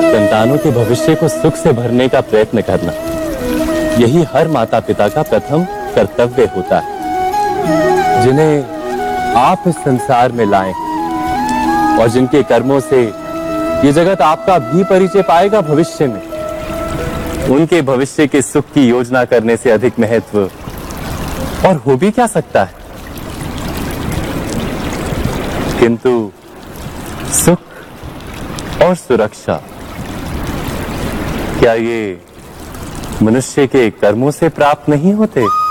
संतानों के भविष्य को सुख से भरने का प्रयत्न करना, यही हर माता पिता का प्रथम कर्तव्य होता है, जिन्हें आप इस संसार में लाएं और जिनके कर्मों से ये जगत आपका भी परिचय पाएगा भविष्य में। उनके भविष्य के सुख की योजना करने से अधिक महत्व और हो भी क्या सकता है। किंतु सुख और सुरक्षा, क्या ये मनुष्य के कर्मों से प्राप्त नहीं होते?